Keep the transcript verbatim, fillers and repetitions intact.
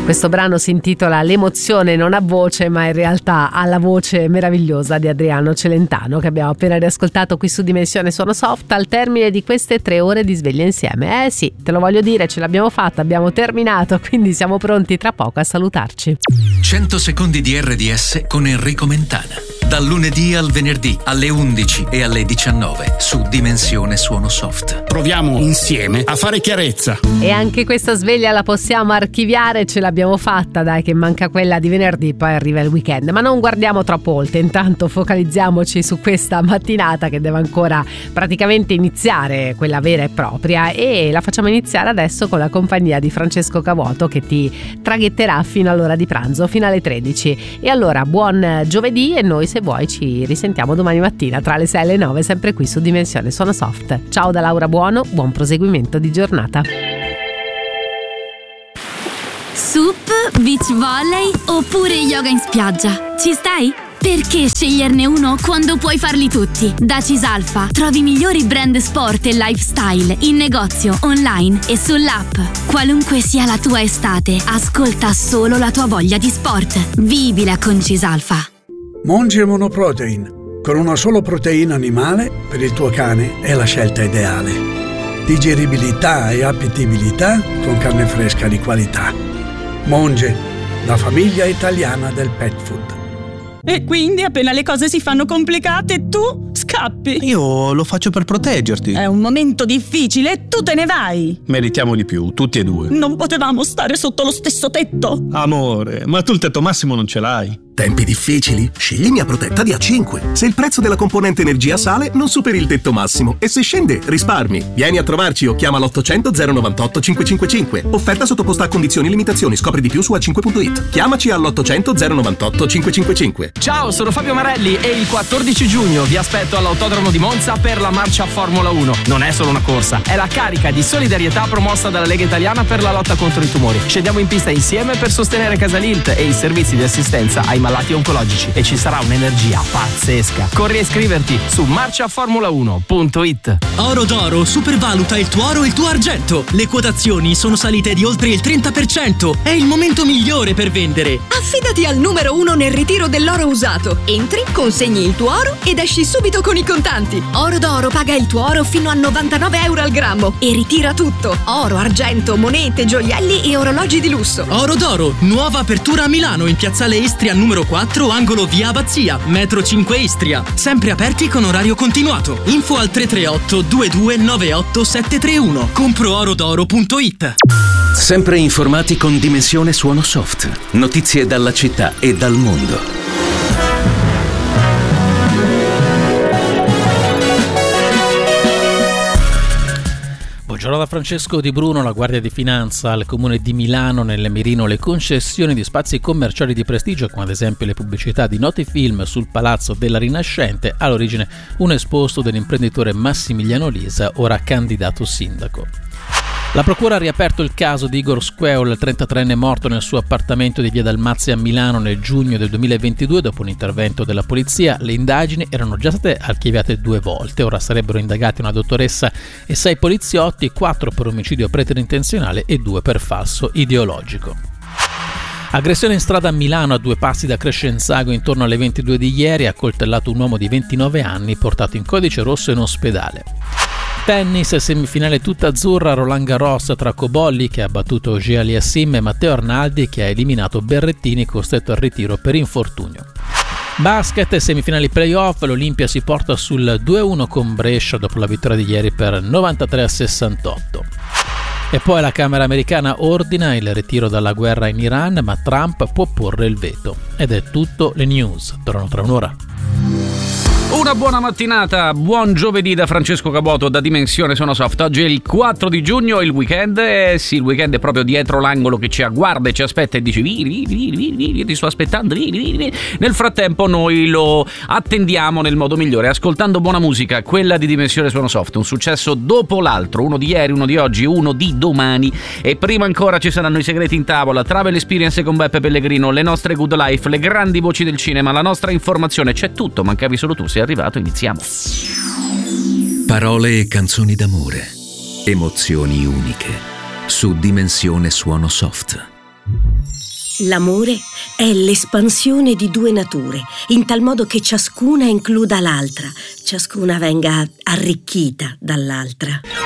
Questo brano si intitola L'emozione non ha voce, ma in realtà ha la voce meravigliosa di Adriano Celentano, che abbiamo appena riascoltato qui su Dimensione Suono Soft al termine di queste tre ore di sveglia insieme. Eh sì, te lo voglio dire, ce l'abbiamo fatta, abbiamo terminato, quindi siamo pronti tra poco a salutarci. cento secondi di R D S con Enrico Mentana. Dal lunedì al venerdì alle undici e alle diciannove su Dimensione Suono Soft. Proviamo insieme a fare chiarezza. E anche questa sveglia la possiamo archiviare, ce l'abbiamo fatta, dai, che manca quella di venerdì, poi arriva il weekend. Ma non guardiamo troppo oltre, intanto focalizziamoci su questa mattinata che deve ancora praticamente iniziare, quella vera e propria, e la facciamo iniziare adesso con la compagnia di Francesco Cavuoto, che ti traghetterà fino all'ora di pranzo, fino alle tredici. E allora buon giovedì, e noi se vuoi ci risentiamo domani mattina tra le sei e le nove, sempre qui su Dimensione Suono Soft. Ciao da Laura Buono, buon proseguimento di giornata. Sup, beach volley oppure yoga in spiaggia? Ci stai? Perché sceglierne uno quando puoi farli tutti? Da Cisalfa trovi i migliori brand sport e lifestyle in negozio, online e sull'app. Qualunque sia la tua estate, ascolta solo la tua voglia di sport. Vivila con Cisalfa. Monge Monoprotein. Con una sola proteina animale, per il tuo cane è la scelta ideale. Digeribilità e appetibilità con carne fresca di qualità. Monge, la famiglia italiana del pet food. E quindi appena le cose si fanno complicate tu scappi. Io lo faccio per proteggerti. È un momento difficile e tu te ne vai. Meritiamo di più, tutti e due. Non potevamo stare sotto lo stesso tetto? Amore, ma tu il tetto massimo non ce l'hai. Tempi difficili? Scegli Mia Protetta di A cinque. Se il prezzo della componente energia sale, non superi il tetto massimo. E se scende, risparmi. Vieni a trovarci o chiama l'ottocento zero novantotto cinquecentocinquantacinque. Offerta sottoposta a condizioni e limitazioni. Scopri di più su a cinque punto it. Chiamaci all'ottocento zero novantotto cinquecentocinquantacinque. Ciao, sono Fabio Marelli e il quattordici giugno vi aspetto all'Autodromo di Monza per la marcia Formula uno. Non è solo una corsa, è la carica di solidarietà promossa dalla Lega Italiana per la lotta contro i tumori. Scendiamo in pista insieme per sostenere Casalilt e i servizi di assistenza ai malati oncologici e ci sarà un'energia pazzesca. Corri a iscriverti su marcia formula uno punto it. Oro d'Oro supervaluta il tuo oro e il tuo argento. Le quotazioni sono salite di oltre il trenta per cento. È il momento migliore per vendere. Affidati al numero uno nel ritiro dell'oro usato. Entri, consegni il tuo oro ed esci subito con i contanti. Oro d'Oro paga il tuo oro fino a novantanove euro al grammo e ritira tutto: oro, argento, monete, gioielli e orologi di lusso. Oro d'Oro, nuova apertura a Milano in piazzale Istria numero quattro, angolo via Abbazia, metro cinque Istria. Sempre aperti con orario continuato. Info al tre tre otto due due nove otto sette tre uno. compro oro d'oro punto it. Sempre informati con Dimensione Suono Soft. Notizie dalla città e dal mondo. Buongiorno da Francesco Di Bruno. La Guardia di Finanza al Comune di Milano nelle mirino le concessioni di spazi commerciali di prestigio, come ad esempio le pubblicità di noti film sul Palazzo della Rinascente, all'origine un esposto dell'imprenditore Massimiliano Lisa, ora candidato sindaco. La procura ha riaperto il caso di Igor Squeul, trentatreenne morto nel suo appartamento di via Dalmazia a Milano nel giugno del duemilaventidue dopo un intervento della polizia. Le indagini erano già state archiviate due volte, ora sarebbero indagati una dottoressa e sei poliziotti, quattro per omicidio preterintenzionale e due per falso ideologico. Aggressione in strada a Milano, a due passi da Crescenzago intorno alle ventidue di ieri, ha accoltellato un uomo di ventinove anni portato in codice rosso in ospedale. Tennis, semifinale tutta azzurra, Roland Garros tra Cobolli che ha battuto Auger Aliassime e Matteo Arnaldi che ha eliminato Berrettini costretto al ritiro per infortunio. Basket, semifinali playoff, l'Olimpia si porta sul due a uno con Brescia dopo la vittoria di ieri per novantatré a sessantotto. E poi la Camera americana ordina il ritiro dalla guerra in Iran, ma Trump può porre il veto. Ed è tutto, le news tornano tra un'ora. Una buona mattinata, buon giovedì da Francesco Cavuoto da Dimensione Suono Soft. Oggi è il quattro di giugno, il weekend, eh sì, il weekend è proprio dietro l'angolo che ci agguarda e ci aspetta e dice vieni, vieni, vieni, vieni, vieni, ti sto aspettando, vieni, vieni, vieni. Nel frattempo noi lo attendiamo nel modo migliore, ascoltando buona musica, quella di Dimensione Suono Soft, un successo dopo l'altro, uno di ieri, uno di oggi, uno di domani. E prima ancora ci saranno i segreti in tavola, Travel Experience con Beppe Pellegrino, le nostre good life, le grandi voci del cinema, la nostra informazione, c'è tutto, mancavi solo tu, sei arrivato, iniziamo. Parole e canzoni d'amore, emozioni uniche, su Dimensione Suono Soft. L'amore è l'espansione di due nature, in tal modo che ciascuna includa l'altra, ciascuna venga arricchita dall'altra.